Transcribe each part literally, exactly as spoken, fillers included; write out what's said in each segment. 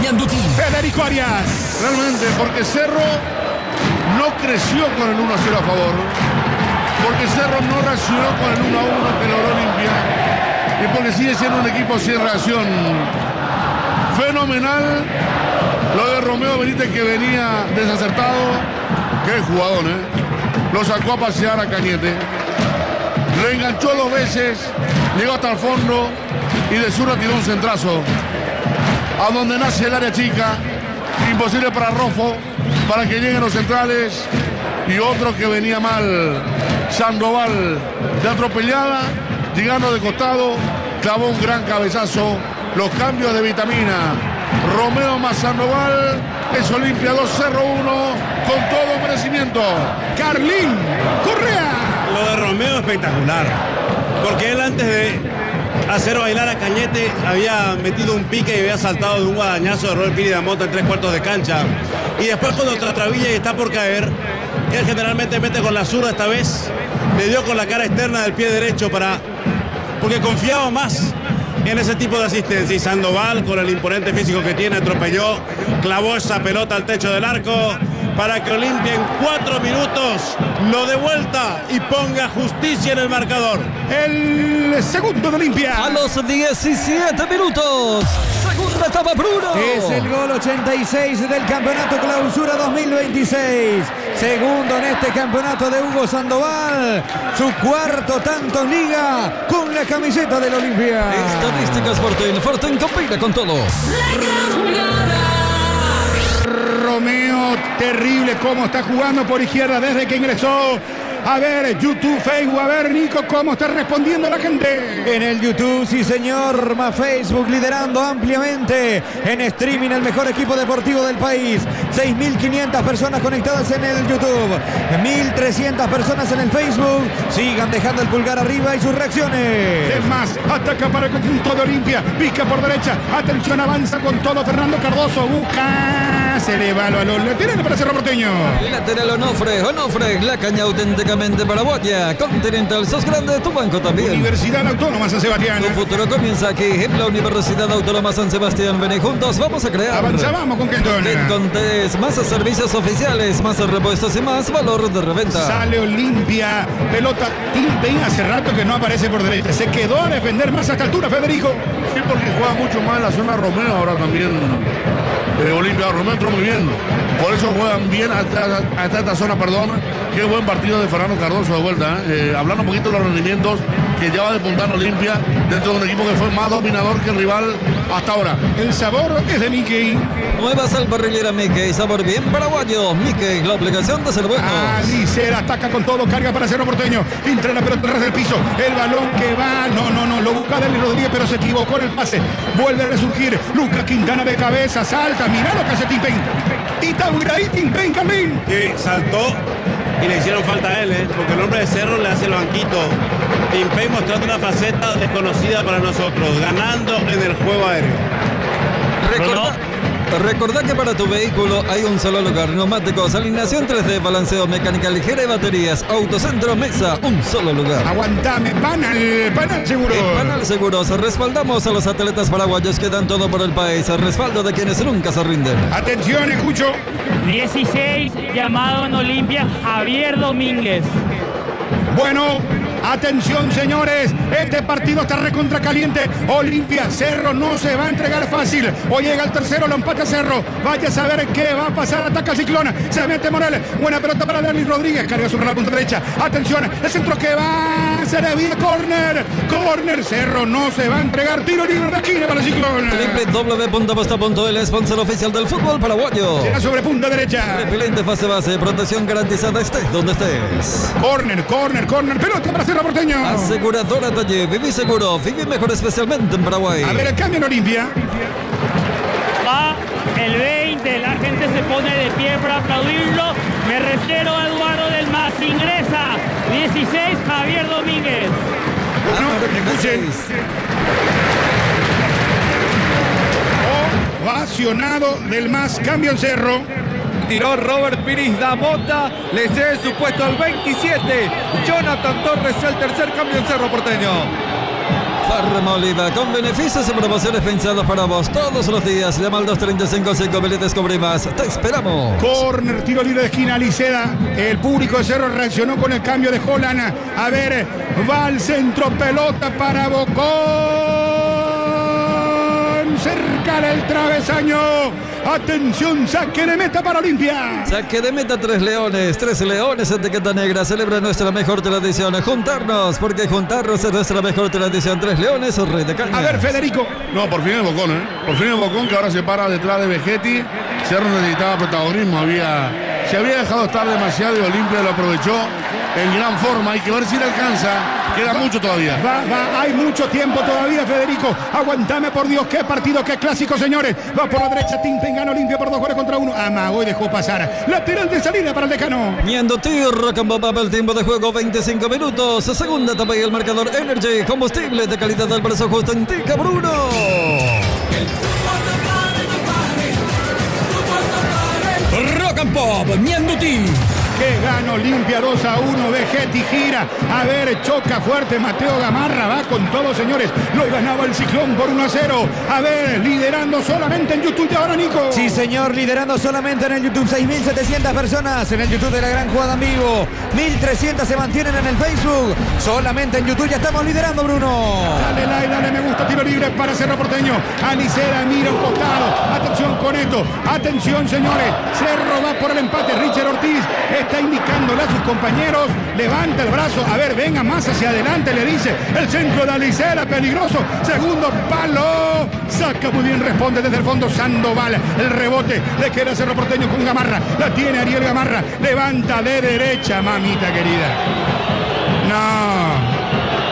Anduti. Federico Arias. Realmente, porque Cerro no creció con el uno a cero a favor. Porque Cerro no reaccionó con el uno a uno que logró Olimpia. Y porque sigue siendo un equipo sin reacción. Fenomenal lo de Romeo Benítez, que venía desacertado. Qué jugador, ¿eh? Lo sacó a pasear a Cañete. Le enganchó dos veces. Llegó hasta el fondo. Y de zurda tiró un centrazo. A donde nace el área chica. Imposible para Rofo. Para que lleguen los centrales. Y otro que venía mal. Sandoval de atropellada. Llegando de costado. Clavó un gran cabezazo. Los cambios de Vitamina. Romeo más Sandoval. Es Olimpia dos, Cerro uno. Con todo merecimiento. Carlín Correa. Lo de Romeo espectacular. Porque él, antes de hacer bailar a Cañete, había metido un pique y había saltado de un guadañazo de Robert Piri de Mota en tres cuartos de cancha. Y después, cuando trastabilla y está por caer, él generalmente mete con la zurda. Esta vez le dio con la cara externa del pie derecho para... porque confiaba más en ese tipo de asistencia. Y Sandoval, con el imponente físico que tiene, atropelló, clavó esa pelota al techo del arco para que Olimpia en cuatro minutos lo dé vuelta y ponga justicia en el marcador. El segundo de Olimpia. A los diecisiete minutos. Segunda etapa, Bruno. Es el gol ochenta y seis del Campeonato Clausura dos mil veintiséis. Segundo en este campeonato de Hugo Sandoval. Su cuarto tanto en liga con la camiseta del Olimpia. Estadísticas Fortín. Fortín combina con todo. Romeo, terrible cómo está jugando por izquierda desde que ingresó. A ver, YouTube, Facebook, a ver, Nico, cómo está respondiendo la gente. En el YouTube, sí señor, más Facebook liderando ampliamente. En streaming, el mejor equipo deportivo del país. seis mil quinientas personas conectadas en el YouTube. mil trescientas personas en el Facebook. Sigan dejando el pulgar arriba y sus reacciones. Es más, ataca para el conjunto de Olimpia. Pica por derecha. Atención, avanza con todo Fernando Cardoso. Busca. Se le va a lo. Le tiene para Cerro Porteño. Lateral Onofre. Onofre. La caña auténticamente paraguaya. Continental. Sos grande. Tu banco también. Universidad Autónoma San Sebastián. Tu futuro comienza aquí en la Universidad Autónoma San Sebastián. Ven y juntos vamos a crear. Avanzamos con Kenton. Kenton Test. Más servicios oficiales. Más repuestos y más valor de reventa. Sale Olimpia. Pelota. Tim Payne hace rato que no aparece por derecha. Se quedó a defender más a esta altura, Federico. Sí, porque juega mucho más en la zona Romeo ahora también. Eh, Olimpia, Romeo entró muy bien. Por eso juegan bien hasta, hasta esta zona, perdón. Qué buen partido de Fernando Cardoso de vuelta. ¿eh? Eh, hablando un poquito de los rendimientos que lleva de puntar Olimpia dentro de un equipo que fue más dominador que el rival hasta ahora. El sabor es de Mickey. Nueva salparrillera Mickey, sabor bien paraguayo. Mickey, la obligación de ser bueno. Alicera ataca con todo, carga para Cerro Porteño. Entra la pelota tras del piso. El balón que va. No, no, no. Lo busca Deli Rodríguez, pero se equivocó en el pase. Vuelve a resurgir. Lucas Quintana de cabeza. Salta. Mirá lo que hace Tim Payne. Itaúra y Tim Payne, Carlín. Sí, saltó y le hicieron falta a él, ¿eh? Porque el hombre de Cerro le hace el banquito. Tim Payne mostrando una faceta desconocida para nosotros, ganando en el juego aéreo. Recordá, recordá que para tu vehículo hay un solo lugar. Neumáticos, alineación tres D, balanceo, mecánica ligera y baterías. Autocentro Mesa, un solo lugar. Aguantame, Panal, Panal Seguros. En Panal Seguros respaldamos a los atletas paraguayos que dan todo por el país. El respaldo de quienes nunca se rinden. Atención, escucho. dieciséis, llamado en Olimpia, Javier Domínguez. Bueno, atención, señores. Este partido está recontra caliente. Olimpia, Cerro no se va a entregar fácil. Hoy llega el tercero, lo empata Cerro. Vaya a saber qué va a pasar. Ataca Ciclón. Se mete Morel. Buena pelota para Dani Rodríguez. Carga sobre la punta derecha. Atención, el centro que va. Se le viene córner. Córner. Cerro no se va a entregar. Tiro libre de esquina para Ciclón. doble u doble u doble u punto posta punto ele, sponsor oficial del fútbol paraguayo. Será sobre punta derecha. Repelente fase base. Protección garantizada. Estés donde estés. Córner, córner, córner. Pelota para Cerro Porteño. Aseguradora Talle. Viví seguro. Viví mejor, especialmente en Paraguay. A ver el cambio en Olimpia. Va el veinte, la gente se pone de pie para aplaudirlo. Me refiero a Eduardo del Mas. Ingresa dieciséis, Javier Domínguez. Bueno, escuchen. Ovacionado del Mas. Cambio en Cerro. Tiró Robert Pires da Mota, le cede su puesto al veintisiete. Jonathan Torres, el tercer cambio en Cerro Porteño. Farmoliva, con beneficios y promociones pensados para vos todos los días. Llama al dos treinta y cinco cinco mil y descubre más. Te esperamos. Corner, tiro libre de esquina, Liceda. El público de Cerro reaccionó con el cambio de Holland. A ver, va al centro, pelota para Bocón. Cerca del travesaño. Atención, saque de meta para Olimpia. Saque de meta Tres Leones. Tres Leones en Etiqueta Negra. Celebra nuestra mejor tradición. Juntarnos, porque juntarnos es nuestra mejor tradición. Tres Leones, Rey de Cañas. A ver, Federico. No, por fin el Bocón, ¿eh? Por fin el Bocón, que ahora se para detrás de Vegetti. Cerro necesitaba protagonismo. Había, se había dejado estar demasiado y Olimpia lo aprovechó en gran forma. Hay que ver si le alcanza. Queda mucho todavía. Va, va, hay mucho tiempo todavía, Federico. Aguantame, por Dios. Qué partido, qué clásico, señores. Va por la derecha, Timpen gana Olimpia por dos goles contra uno. Amagó y dejó pasar. Lateral de salida para el decano. Miendo tierra con papá, el tiempo de juego veinticinco minutos. Segunda etapa y el marcador Energy. Combustible de calidad al precio justo en Tica, Bruno. Rock and Pop, Miendo Team. Que gana Olimpia dos a uno. Vegetti gira. A ver, choca fuerte. Mateo Gamarra va con todo, señores. Lo ganaba el Ciclón por uno a cero. A ver, liderando solamente en YouTube. Y ahora, Nico. Sí, señor, liderando solamente en el YouTube. seis mil setecientas personas en el YouTube de La Gran Jugada en vivo. mil trescientas se mantienen en el Facebook. Solamente en YouTube ya estamos liderando, Bruno. Dale like, dale me gusta. Tiro libre para Cerro Porteño. Alicera mira un costado. Atención con esto. Atención, señores. Cerro va por el empate. Richard Ortiz está indicándole a sus compañeros. Levanta el brazo. A ver, venga más hacia adelante, le dice. El centro de Alicera, peligroso. Segundo palo. Saca muy bien, responde desde el fondo Sandoval. El rebote le queda Cerro Porteño con Gamarra. La tiene Ariel Gamarra. Levanta de derecha, mamita querida. No.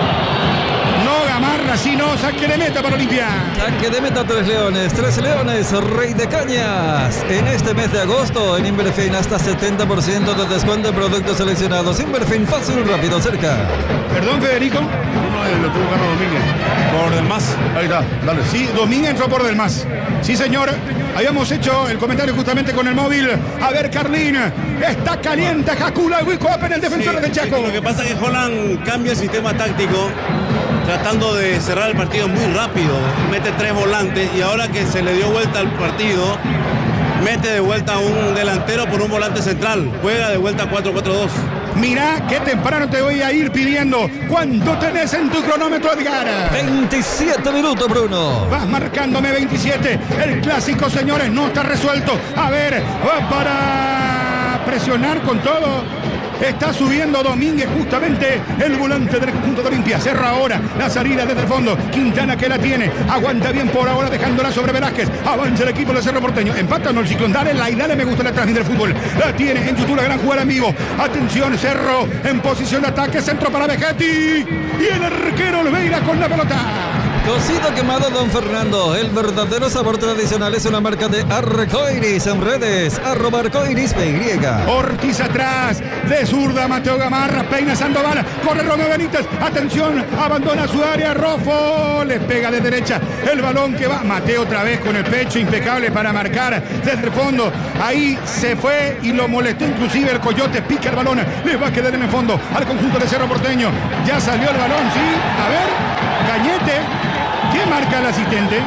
Si no, saque de meta para Olimpia. Saque de meta Tres Leones. Tres Leones, Rey de Cañas. En este mes de agosto, en Inverfin, hasta setenta por ciento de descuento en productos seleccionados. Inverfin, fácil, rápido, cerca. Perdón, Federico. Uno lo tuvo ganado Domínguez. Por del más. Ahí está, dale. Sí, Domínguez entró por del más. Sí, señor. Habíamos hecho el comentario justamente con el móvil. A ver, Carlín. Está caliente Jacula y Wico en el defensor Sí, del Chaco. Lo que pasa es que Holland cambia el sistema táctico, tratando de cerrar el partido muy rápido. Mete tres volantes y ahora que se le dio vuelta al partido, mete de vuelta a un delantero por un volante central. Juega de vuelta cuatro cuatro dos. Mirá qué temprano te voy a ir pidiendo. ¿Cuánto tenés en tu cronómetro, Edgar? veintisiete minutos, Bruno. Vas marcándome veintisiete. El clásico, señores, no está resuelto. A ver, va para presionar con todo. Está subiendo Domínguez, justamente el volante del conjunto de Olimpia. Cerra ahora la salida desde el fondo. Quintana que la tiene. Aguanta bien por ahora, dejándola sobre Velázquez. Avanza el equipo de Cerro Porteño. Empata no el Ciclón. Dale like, dale me gusta la transmisión del fútbol. La tiene en YouTube La Gran Jugada en vivo. Atención, Cerro en posición de ataque. Centro para Vegetti. Y el arquero Olveira con la pelota. Cocido quemado Don Fernando. El verdadero sabor tradicional es una marca de Arcoiris en redes. Arroba Arcoiris P Y. Ortiz atrás. De zurda Mateo Gamarra. Peina Sandoval. Corre Romeo Benítez. Atención. Abandona su área. Rofo. Le pega de derecha. El balón que va. Mateo otra vez con el pecho impecable para marcar desde el fondo. Ahí se fue y lo molestó inclusive el Coyote. Pica el balón. Le va a quedar en el fondo al conjunto de Cerro Porteño. Ya salió el balón. Sí. A ver. Cañete. ¿Qué marca el asistente?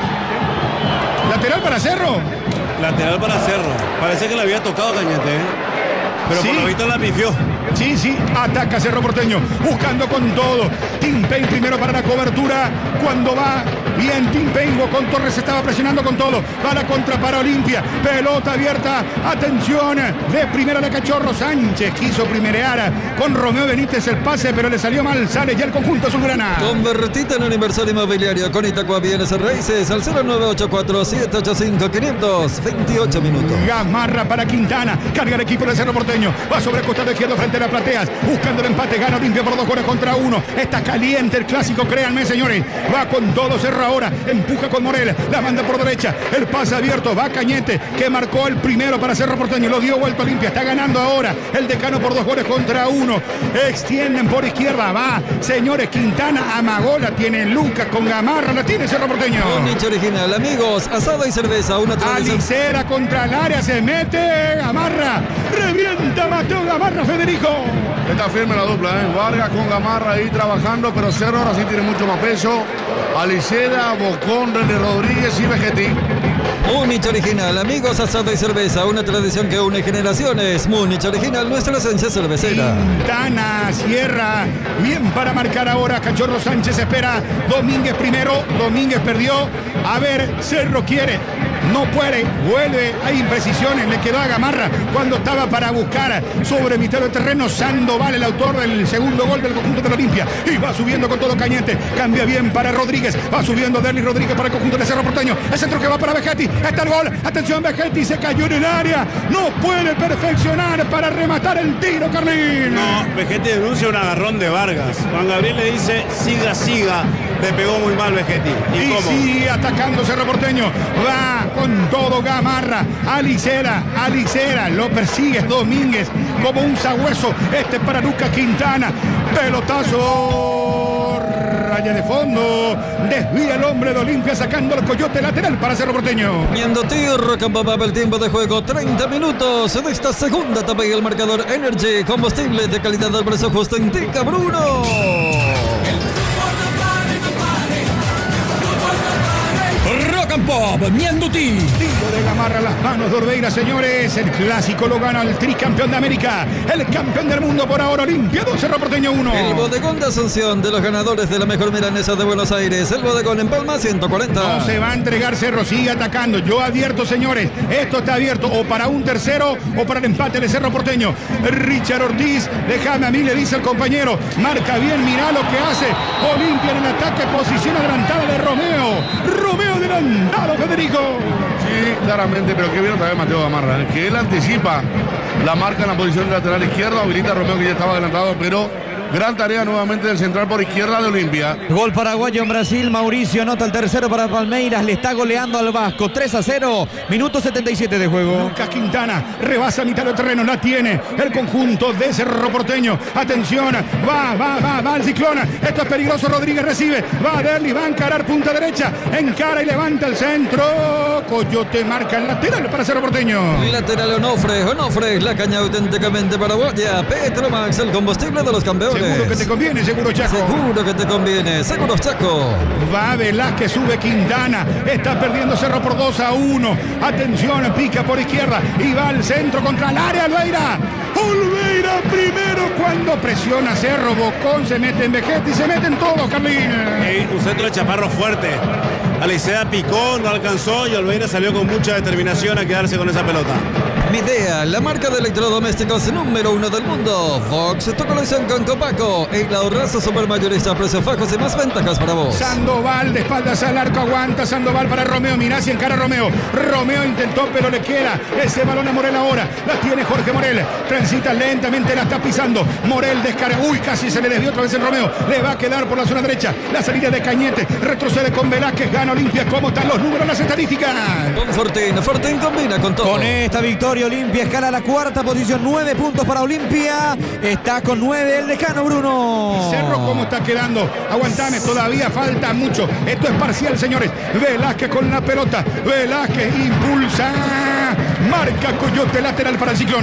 ¿Lateral para Cerro? Lateral para Cerro. Parece que le había tocado Cañete, ¿eh? Pero Sí. por lo visto la pifió. Sí, sí, ataca Cerro Porteño, buscando con todo. Timpen primero para la cobertura. Cuando va bien Timpen, con Torres estaba presionando con todo. Va la contra para Olimpia. Pelota abierta. Atención. De primera de Cachorro. Sánchez quiso primerear con Romeo Benítez el pase, pero le salió mal. Sale ya el conjunto azulgrana. Convertite en un inversor inmobiliario con Itacua Bienes Raíces al cero nueve ocho cuatro siete ocho cinco cinco cero dos. veintiocho minutos. Gamarra para Quintana. Carga el equipo de Cerro Porteño. Va sobre el costado izquierdo frente a las plateas. Buscando el empate. Gana Olimpia por dos goles contra uno. Está caliente el clásico, créanme, señores. Va con todo Cerro ahora. Empuja con Morel. La manda por derecha. El pase abierto. Va Cañete, que marcó el primero para Cerro Porteño. Lo dio vuelta Olimpia. Está ganando ahora el decano por dos goles contra uno. Extienden por izquierda. Va, señores. Quintana amagó. La tiene Lucas con Gamarra. La tiene Cerro Porteño. Un nicho original, amigos. Asado y cerveza. Una tradición. Alicera contra el área. Se mete. Gamarra. Revienta Mateo Gamarra, Federico. Federico. Está firme la dupla, ¿eh? Vargas con Gamarra ahí trabajando, pero Cerro ahora sí tiene mucho más peso. Aliceda, Bocón, René Rodríguez y Vegetti. Múnich Original, amigos, asado y cerveza, una tradición que une generaciones. Múnich Original, nuestra esencia cervecera. Quintana, Sierra, bien para marcar ahora. Cachorro Sánchez espera. Domínguez primero, Domínguez perdió. A ver, Cerro quiere, no puede, vuelve, hay imprecisiones, le quedó a Gamarra cuando estaba para buscar sobre mitad del terreno. Sandoval, el autor del segundo gol del conjunto de la Olimpia, y va subiendo con todo Cañete, cambia bien para Rodríguez, va subiendo Derly Rodríguez para el conjunto de Cerro Porteño, el centro que va para Vegetti, está el gol, atención Vegetti, se cayó en el área, no puede perfeccionar para rematar el tiro, Carlín. No, Vegetti denuncia un agarrón de Vargas. Juan Gabriel le dice, siga, siga, le pegó muy mal Vegetti. ¿Y, y cómo? sigue atacando Cerro Porteño, va con todo Gamarra, Alicera, Alicera, lo persigue Domínguez como un sabueso, este para Lucas Quintana, pelotazo, raya de fondo, desvía el hombre de Olimpia sacando el coyote lateral para Cerro Porteño. Viendo tierra, Campababa, el tiempo de juego, treinta minutos de esta segunda etapa y el marcador Energy, combustible de calidad al precio justo, indica Bruno. Rock and Pop, Mianduti. Tiro de Gamarra a las manos de Orbeira, señores. El clásico lo gana el tricampeón de América, el campeón del mundo por ahora, Olimpia dos, Cerro Porteño uno. El bodegón de Asunción de los ganadores de la mejor milanesa de Buenos Aires. El bodegón en Palma, ciento cuarenta. No se va a entregar Cerro, sigue atacando. Yo advierto, señores, esto está abierto o para un tercero o para el empate de Cerro Porteño. Richard Ortiz, déjame a mí, le dice el compañero. Marca bien, mirá lo que hace. Olimpia en el ataque, posición adelantada de Romeo. Romeo adelantado, Federico. Sí, claramente, pero qué bien otra vez Mateo Gamarra, ¿eh? Que él anticipa la marca en la posición de lateral izquierdo, habilita a Romeo que ya estaba adelantado, pero gran tarea nuevamente del central por izquierda de Olimpia. Gol paraguayo en Brasil, Mauricio anota el tercero para Palmeiras, le está goleando al Vasco, tres a cero, minuto setenta y siete de juego. Lucas Quintana rebasa mitad del terreno, la tiene el conjunto de Cerro Porteño. Atención, va, va, va, va el Ciclona. Esto es peligroso, Rodríguez recibe, va Derly, va a encarar punta derecha, encara y levanta el centro. Coyote marca el lateral para Cerro Porteño. Lateral Onofre, Onofre, la caña auténticamente paraguaya. Petromax, el combustible de los campeones. Seguro que te conviene, seguro Chaco. Seguro que te conviene, seguro Chaco. Va Velázquez, sube Quintana. Está perdiendo Cerro por dos a uno. Atención, pica por izquierda y va al centro contra el área. Olveira. Olveira primero cuando presiona Cerro. Bocón se mete en Vegetti y se mete en todo, Carlín. Eh, un centro de Chaparro fuerte. Alicea picó, no alcanzó y Olveira salió con mucha determinación a quedarse con esa pelota. Midea, la marca de electrodomésticos número uno del mundo. Fox, tu colección con Copaco. El ahorrazo supermayorista, precios bajos y más ventajas para vos. Sandoval de espaldas al arco, aguanta Sandoval para Romeo. Mirá si encara Romeo. Romeo intentó, pero le queda ese balón a Morel ahora. La tiene Jorge Morel. Transita lentamente, la está pisando. Morel descarga. Uy, casi se le desvió otra vez el Romeo. Le va a quedar por la zona derecha. La salida de Cañete. Retrocede con Velázquez. Gana Olimpia. ¿Cómo están los números, las estadísticas? Con Fortín. Fortín combina con todo. Con esta victoria, Olimpia escala a la cuarta posición. Nueve puntos para Olimpia. Está con nueve el decano, Bruno. Cerro, ¿cómo está quedando? Aguantame, todavía falta mucho. Esto es parcial, señores. Velázquez con la pelota. Velázquez impulsa. Marca Coyote, lateral para el Ciclón.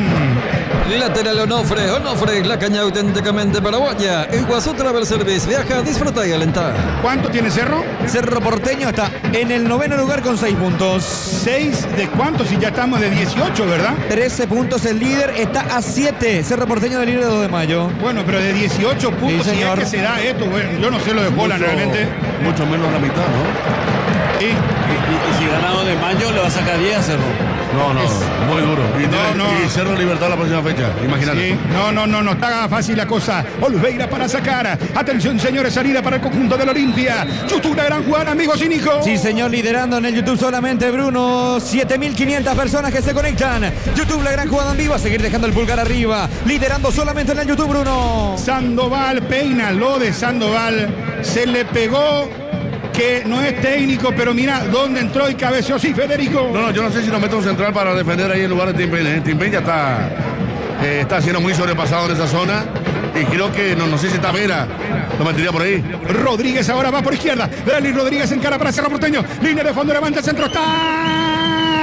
Lateral Onofre, Onofre, la caña auténticamente paraguaya. Iguazú Travel Service, viaja, disfruta y alentar. ¿Cuánto tiene Cerro? Cerro Porteño está en el noveno lugar con seis puntos. ¿Seis de cuántos? Si ya estamos de dieciocho, ¿verdad? trece puntos el líder, está a siete. Cerro Porteño del líder de dos de mayo. Bueno, pero de dieciocho puntos, Sí, si es señor. que se da esto, bueno, yo no sé lo de Holland realmente. Mucho menos la mitad, ¿no? Sí. Y, y- y si ganado de mayo le va a sacar diez a Cerro. No, no, muy duro. Y, No, tiene- no. y Cerro Libertad la próxima fecha, imagínate. Sí, no, no, no, no está fácil la cosa. Olveira para sacar. Atención, señores, salida para el conjunto del Olimpia. YouTube, una gran jugada, amigos y hijos. Sí, señor, liderando en el YouTube solamente Bruno. siete mil quinientas personas que se conectan. YouTube, la gran jugada en vivo. A seguir dejando el pulgar arriba. Liderando solamente en el YouTube, Bruno. Sandoval peina lo de Sandoval. Se le pegó, que no es técnico, pero mira dónde entró y cabeceó. Sí, Federico. No, no, yo no sé si nos mete un central para defender ahí en lugar de Tim Payne. ¿eh? Tim Payne ya está, eh, está siendo muy sobrepasado en esa zona. Y creo que, no, no sé si está Vera, lo metería por ahí. Rodríguez ahora va por izquierda. Deli Rodríguez encara para Cerro Porteño. Línea de fondo, levanta el centro. Está. No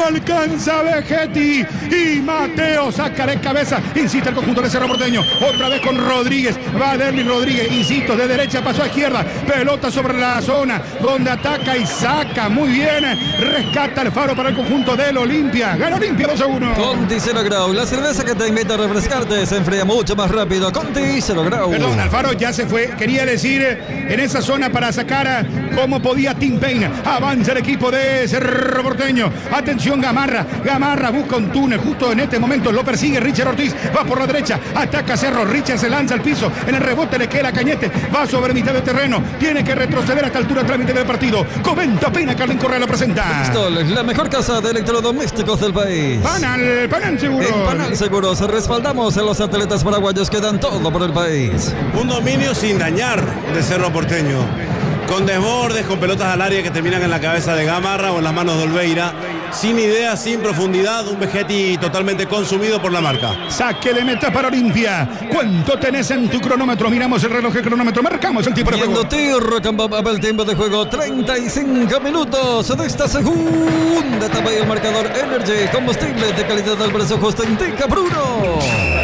alcanza Vegetti y Mateo saca de cabeza, insiste el conjunto de Cerro Porteño, otra vez con Rodríguez, va Derlis Rodríguez, insisto, de derecha pasó a izquierda, pelota sobre la zona donde ataca y saca, muy bien, rescata el faro para el conjunto del Olimpia, gana Olimpia dos a uno. Conti Cero Grau, la cerveza que te invita a refrescarte se enfría mucho más rápido. Conti Cero Grau. Perdón, Alfaro ya se fue, quería decir en esa zona para sacar como podía Tim Payne, avanza el equipo de Cerro Porteño, atención Gamarra, Gamarra busca un túnel, justo en este momento lo persigue Richard Ortiz, va por la derecha, ataca Cerro, Richard se lanza al piso, en el rebote le queda Cañete, va sobre mitad de terreno, tiene que retroceder a esta altura trámite del partido, comenta Pena, Carlin Correa lo presenta. Bristol, la mejor casa de electrodomésticos del país. Panal, Panal Seguros. En Panal Seguros respaldamos a los atletas paraguayos que dan todo por el país. Un dominio sin dañar de Cerro Porteño, con desbordes, con pelotas al área que terminan en la cabeza de Gamarra o en las manos de Olveira, sin idea, sin profundidad, un Vegetti totalmente consumido por la marca. Saque de meta para Olimpia. ¿Cuánto tenés en tu cronómetro? Miramos el reloj de cronómetro, marcamos el tiempo de juego. Rock el tiempo de juego, treinta y cinco minutos de esta segunda etapa y el marcador Energy, combustible de calidad al precio justo, indica Bruno.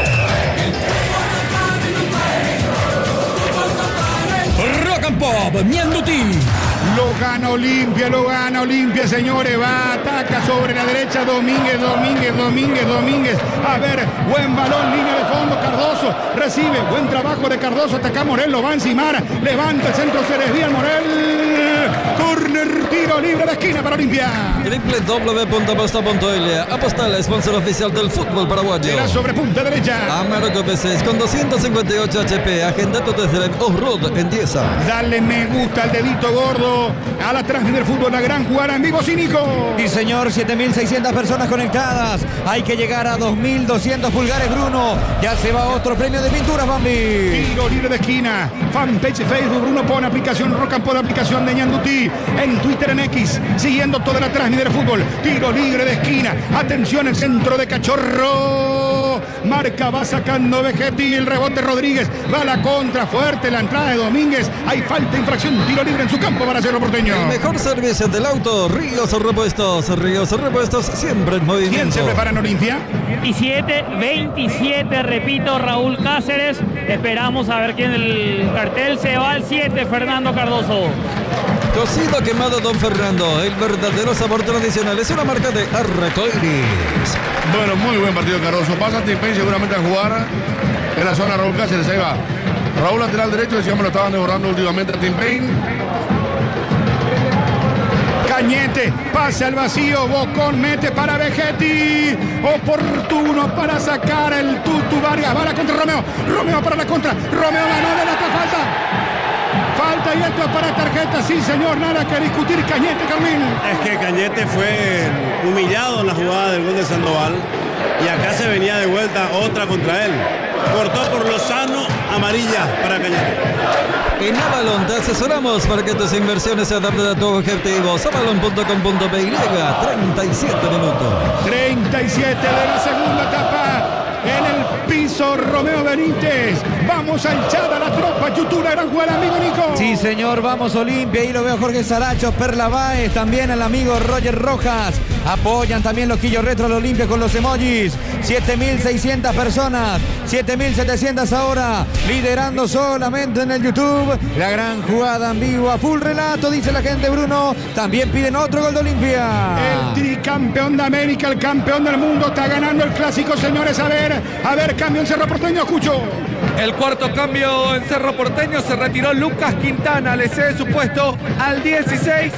Rock and Pop, Mianduti. Lo gana Olimpia, lo gana Olimpia, señores. Va, ataca sobre la derecha Domínguez, Domínguez, Domínguez, Domínguez. A ver, buen balón, línea de fondo, Cardoso recibe, buen trabajo de Cardoso, ataca Morel, lo va a encimar, levanta el centro, se desvía Morel. Corner, tiro libre de esquina para Olimpia. doble u doble u doble u punto aposta punto l a. Apostal, sponsor oficial del fútbol paraguayo. Será sobre punta derecha. Amargo P seis con doscientos cincuenta y ocho H P. Agendado desde el Off-Road en Dieza. Dale me gusta al dedito gordo a la transmisión del fútbol, la gran jugada en vivo, Cínico. Sí, señor, siete mil seiscientas personas conectadas. Hay que llegar a dos mil doscientos pulgares, Bruno. Ya se va otro premio de pinturas, Bambi. Tiro libre de esquina. Fanpage Facebook, Bruno pone aplicación, Rock and Pop, aplicación de Ñanduti. En Twitter, en X, siguiendo toda la transmisión del fútbol. Tiro libre de esquina. Atención, el centro de Cachorro. Marca, va sacando Vegetti, el rebote Rodríguez. Va a la contra, fuerte la entrada de Domínguez. Hay falta, infracción, tiro libre en su campo para Cerro Porteño. El mejor servicio del auto, Ríos Repuestos. Ríos Repuestos siempre en movimiento. ¿Quién se prepara en Olimpia? veintisiete, veintisiete, repito, Raúl Cáceres. Esperamos a ver quién el cartel. Se va al siete, Fernando Cardoso. Cocido quemado Don Fernando, el verdadero sabor tradicional, es una marca de Arcoiris. Bueno, muy buen partido Cardoso. Pasa Tim Payne seguramente a jugar en la zona Raúl Cáceres. Ahí va. Raúl lateral derecho, decíamos lo estaban devorando últimamente a Tim Payne. Cañete, pase al vacío, Bocón mete para Vegetti, oportuno para sacar el Tutu Vargas, va la contra Romeo, Romeo para la contra, Romeo ganó de la falta. Falta y esto es para tarjeta, sí señor, nada que discutir, Cañete, Carmín. Es que Cañete fue humillado en la jugada del gol de Sandoval y acá se venía de vuelta otra contra él. Cortó por Lozano, amarilla para Cañete. En Avalon te asesoramos para que tus inversiones se adapten a tus objetivos. Avalon punto com punto p y, treinta y siete minutos. treinta y siete de la segunda etapa. En el piso, Romeo Benítez. Vamos a echar a la tropa. YouTube, gran jugada, amigo Nico. Sí, señor, vamos Olimpia. Ahí lo veo Jorge Saracho, Perla Báez, también el amigo Roger Rojas. Apoyan también los Quillos Retro al Olimpia con los emojis. siete mil seiscientas personas, siete mil setecientas ahora, liderando solamente en el YouTube. La gran jugada en vivo, a full relato, dice la gente, Bruno. También piden otro gol de Olimpia. El tricampeón de América, el campeón del mundo, está ganando el clásico, señores. A ver, a ver, cambio en Cerro Porteño, escucho. El cuarto cambio en Cerro Porteño, se retiró Lucas Quintana, le cede su puesto al dieciséis.